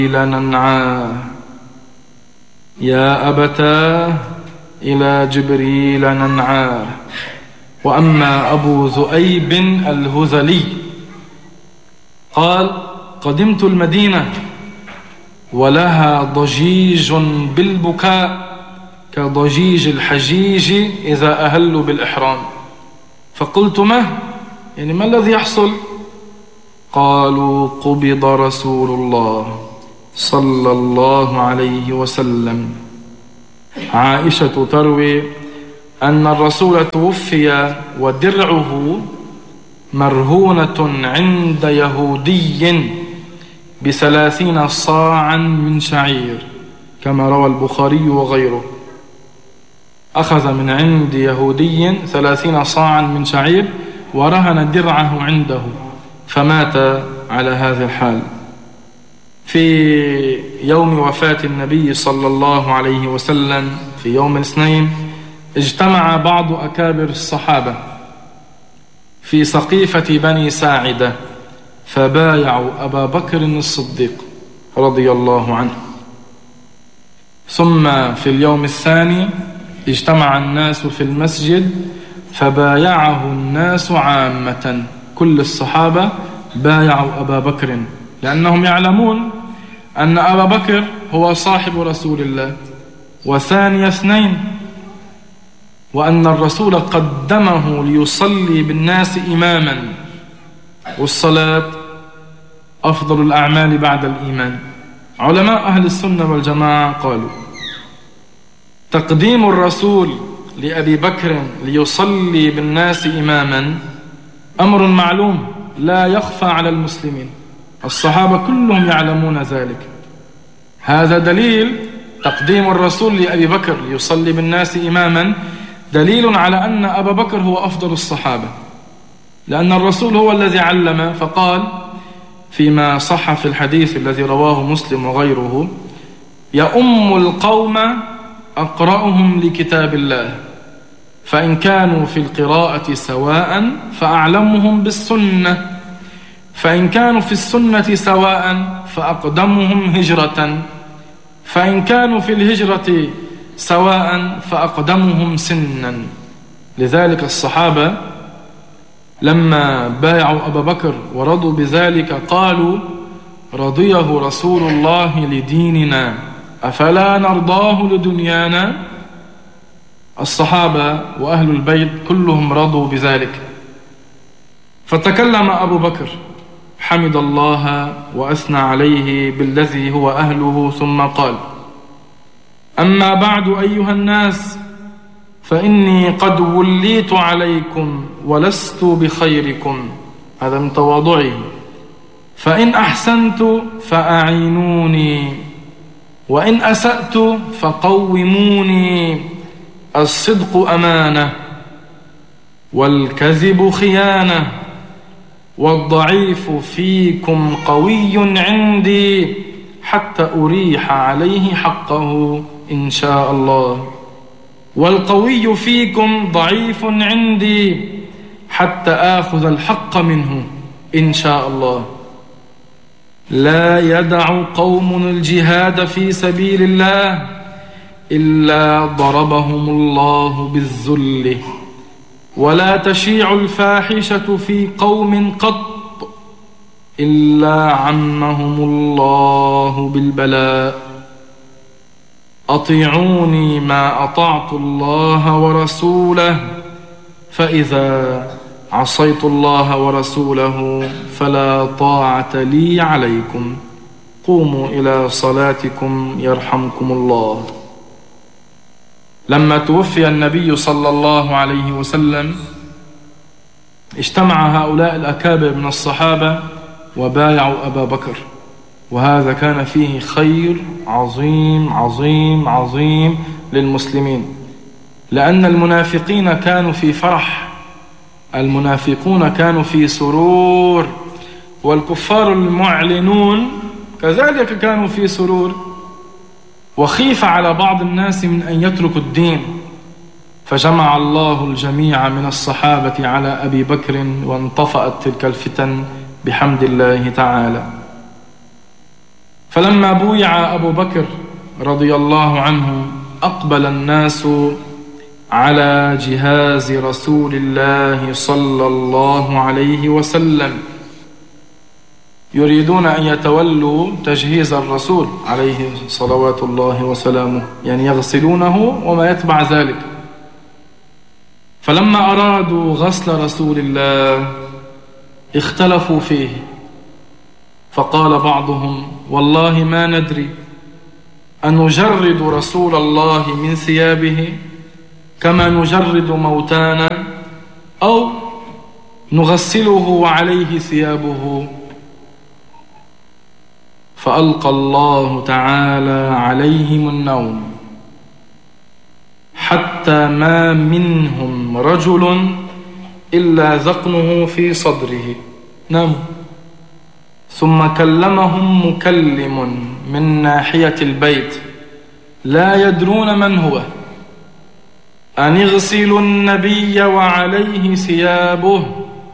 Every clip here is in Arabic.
ننعاه يا أبتاه إلى جبريل ننعاه. وأما أبو ذؤيب الهذلي قال: قدمت المدينة ولها ضجيج بالبكاء كضجيج الحجيج إذا أهلوا بالإحرام، فقلت ما الذي يحصل؟ قالوا: قبض رسول الله صلى الله عليه وسلم. عائشة تروي أن الرسول توفي ودرعه مرهونة عند يهودي ب30 صاعا من شعير، كما روى البخاري وغيره. أخذ من عند يهودي 30 صاعا من شعير ورهن درعه عنده، فمات على هذا الحال. في يوم وفاة النبي صلى الله عليه وسلم في يوم الاثنين اجتمع بعض أكابر الصحابة في سقيفة بني ساعدة فبايعوا أبا بكر الصديق رضي الله عنه. ثم في اليوم الثاني اجتمع الناس في المسجد فبايعه الناس عامة، كل الصحابة بايعوا أبا بكر لأنهم يعلمون أن أبا بكر هو صاحب رسول الله وثاني اثنين، وأن الرسول قدمه ليصلي بالناس إماما، والصلاة أفضل الأعمال بعد الإيمان. علماء أهل السنة والجماعة قالوا: تقديم الرسول لأبي بكر ليصلي بالناس إماما أمر معلوم لا يخفى على المسلمين، الصحابة كلهم يعلمون ذلك. هذا دليل، تقديم الرسول لأبي بكر ليصلي بالناس إماما دليل على أن أبا بكر هو أفضل الصحابة، لأن الرسول هو الذي علم، فقال فيما صح في الحديث الذي رواه مسلم وغيره: يؤم القوم أقرأهم لكتاب الله، فإن كانوا في القراءة سواء فأعلمهم بالسنة، فإن كانوا في السنة سواء فأقدمهم هجرة، فإن كانوا في الهجرة سواء فأقدمهم سنا. لذلك الصحابة لما بايعوا أبا بكر ورضوا بذلك قالوا: رضيه رسول الله لديننا أفلا نرضاه لدنيانا. الصحابة وأهل البيت كلهم رضوا بذلك. فتكلم أبو بكر حمد الله وأثنى عليه بالذي هو أهله، ثم قال: أما بعد أيها الناس، فإني قد وليت عليكم ولست بخيركم، هذا من تواضعه، فإن أحسنت فأعينوني وإن أسأت فقوموني، الصدق أمانة والكذب خيانة، والضعيف فيكم قوي عندي حتى أريح عليه حقه إن شاء الله، والقوي فيكم ضعيف عندي حتى آخذ الحق منه إن شاء الله. لا يدع قوم الجهاد في سبيل الله إلا ضربهم الله بالذل، ولا تشيع الفاحشة في قوم قط إلا عمهم الله بالبلاء. أطيعوني ما أطعت الله ورسوله، فإذا عصيت الله ورسوله فلا طاعة لي عليكم، قوموا إلى صلاتكم يرحمكم الله. لما توفي النبي صلى الله عليه وسلم اجتمع هؤلاء الأكابر من الصحابة وبايعوا أبا بكر، وهذا كان فيه خير عظيم عظيم عظيم للمسلمين، لأن المنافقين كانوا في فرح، المنافقون كانوا في سرور، والكفار المعلنون كذلك كانوا في سرور. وخيف على بعض الناس من أن يتركوا الدين، فجمع الله الجميع من الصحابة على أبي بكر وانطفأت تلك الفتن بحمد الله تعالى. فلما بويع أبو بكر رضي الله عنه أقبل الناس على جهاز رسول الله صلى الله عليه وسلم يريدون أن يتولوا تجهيز الرسول عليه صلوات الله وسلامه، يعني يغسلونه وما يتبع ذلك. فلما أرادوا غسل رسول الله اختلفوا فيه، فقال بعضهم: والله ما ندري أنجرد رسول الله من ثيابه كما نجرد موتانا، أو نغسله وعليه ثيابه. فألقى الله تعالى عليهم النوم حتى ما منهم رجل إلا ذقنه في صدره، ناموا. ثم كلمهم مكلم من ناحية البيت لا يدرون من هو: أن اغسلوا النبي وعليه ثيابه.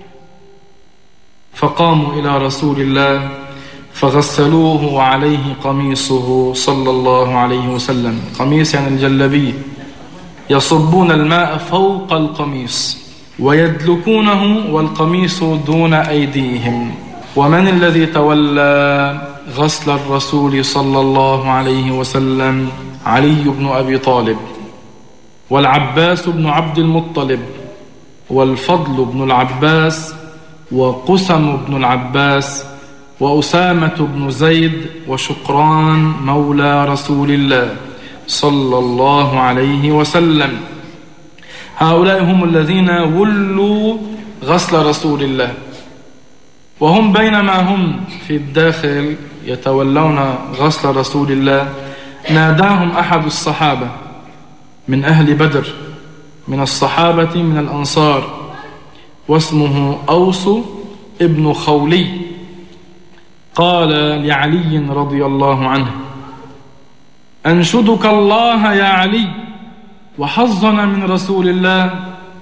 فقاموا إلى رسول الله فغسلوه وعليه قميصه صلى الله عليه وسلم. قميص يعني الجلبية. يصبون الماء فوق القميص ويدلكونه والقميص دون أيديهم. ومن الذي تولى غسل الرسول صلى الله عليه وسلم؟ علي بن أبي طالب، والعباس بن عبد المطلب، والفضل بن العباس، وقسم بن العباس، وأسامة بن زيد، وشقران مولى رسول الله صلى الله عليه وسلم. هؤلاء هم الذين ولوا غسل رسول الله، وهم بينما هم في الداخل يتولون غسل رسول الله ناداهم أحد الصحابة من أهل بدر، من الصحابة من الأنصار، واسمه أوس ابن خولي. قال لعلي رضي الله عنه: أنشدك الله يا علي وحظنا من رسول الله.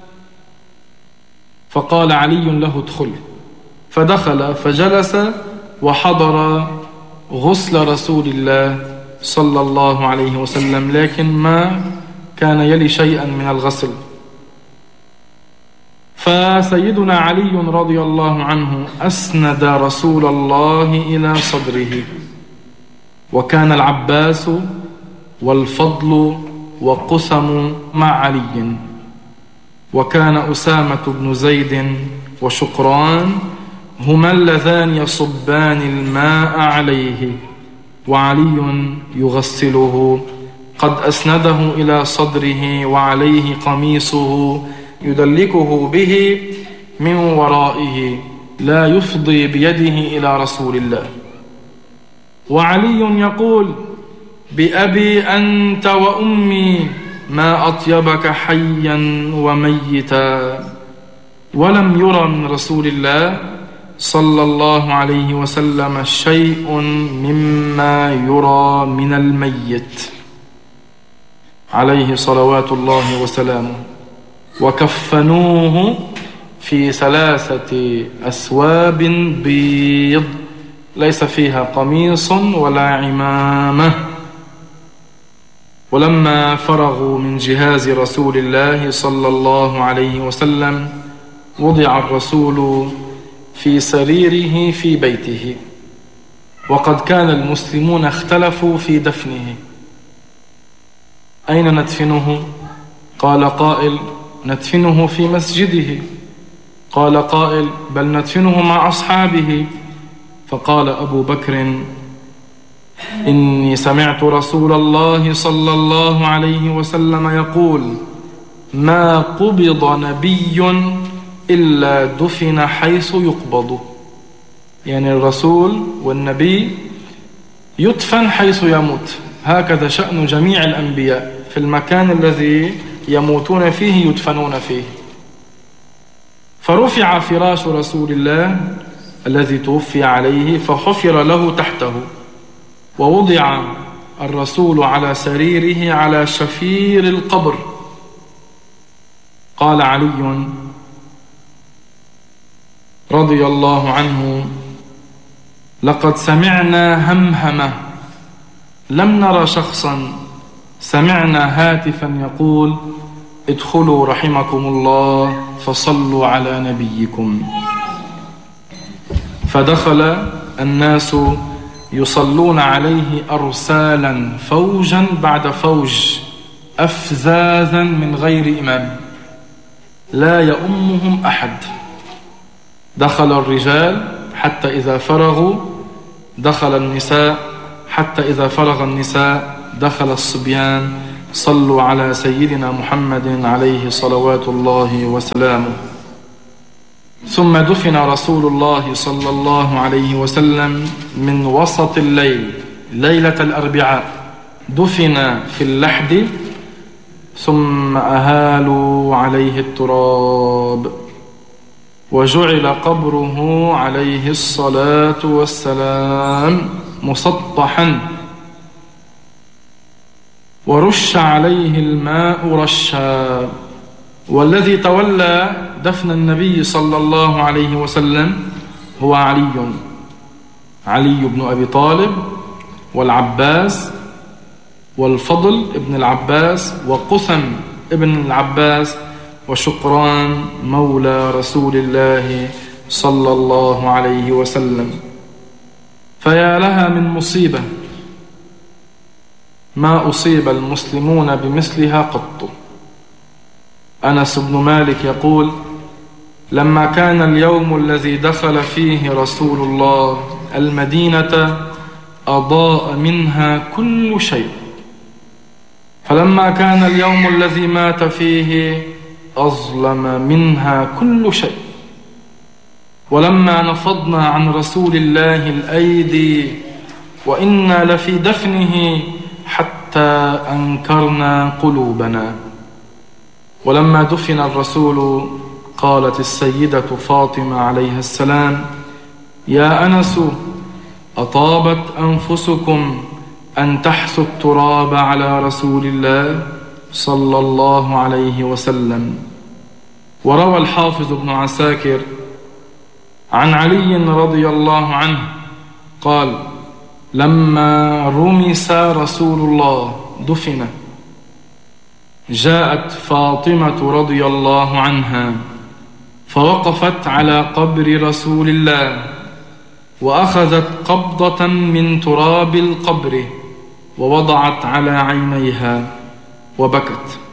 فقال علي له: ادخل. فدخل فجلس وحضر غسل رسول الله صلى الله عليه وسلم، لكن ما كان يلي شيئا من الغسل. فسيدنا علي رضي الله عنه أسند رسول الله إلى صدره، وكان العباس والفضل وقسم مع علي، وكان أسامة بن زيد وشقران هما اللذان يصبان الماء عليه، وعلي يغسله قد أسنده إلى صدره وعليه قميصه يدلكه به من ورائه، لا يفضي بيده إلى رسول الله. وعلي يقول: بأبي أنت وأمي ما أطيبك حيا وميتا. ولم يرى من رسول الله صلى الله عليه وسلم شيء مما يرى من الميت عليه صلوات الله وسلامه. وكفنوه في 3 أثواب بيض ليس فيها قميص ولا عمامة. ولما فرغوا من جهاز رسول الله صلى الله عليه وسلم وضع الرسول في سريره في بيته، وقد كان المسلمون اختلفوا في دفنه. أين ندفنه؟ قال قائل: ندفنه في مسجده. قال قائل: بل ندفنه مع أصحابه. فقال أبو بكر: إني سمعت رسول الله صلى الله عليه وسلم يقول: ما قبض نبي إلا دفن حيث يقبض. يعني الرسول والنبي يدفن حيث يموت، هكذا شأن جميع الأنبياء، في المكان الذي يموتون فيه يدفنون فيه. فرفع فراش رسول الله الذي توفي عليه فحفر له تحته، ووضع الرسول على سريره على شفير القبر. قال علي رضي الله عنه: لقد سمعنا همهمة لم نرى شخصا سمعنا هاتفا يقول ادخلوا رحمكم الله فصلوا على نبيكم. فدخل الناس يصلون عليه أرسالا فوجا بعد فوج أفزازا من غير إمام لا يؤمهم أحد. دخل الرجال حتى إذا فرغوا دخل النساء، حتى إذا فرغ النساء دخل الصبيان. صلوا على سيدنا محمد عليه صلوات الله وسلامه. ثم دفن رسول الله صلى الله عليه وسلم من وسط الليل ليلة الأربعاء، دفن في اللحد ثم أهالوا عليه التراب، وجعل قبره عليه الصلاة والسلام مسطحا، ورش عليه الماء رشا. والذي تولى دفن النبي صلى الله عليه وسلم هو علي بن أبي طالب والعباس والفضل ابن العباس وقثم ابن العباس وشقران مولى رسول الله صلى الله عليه وسلم. فيا لها من مصيبة ما أصيب المسلمون بمثلها قط. أنس بن مالك يقول: لما كان اليوم الذي دخل فيه رسول الله المدينة أضاء منها كل شيء، فلما كان اليوم الذي مات فيه أظلم منها كل شيء. ولما نفضنا عن رسول الله الأيدي وإنا لفي دفنه حتى أنكرنا قلوبنا. ولما دفن الرسول قالت السيدة فاطمة عليها السلام: يا أنس، أطابت أنفسكم أن تحثوا التراب على رسول الله صلى الله عليه وسلم. وروى الحافظ ابن عساكر عن علي رضي الله عنه قال: لما رمس رسول الله دفن، جاءت فاطمة رضي الله عنها فوقفت على قبر رسول الله وأخذت قبضة من تراب القبر ووضعت على عينيها وبكت.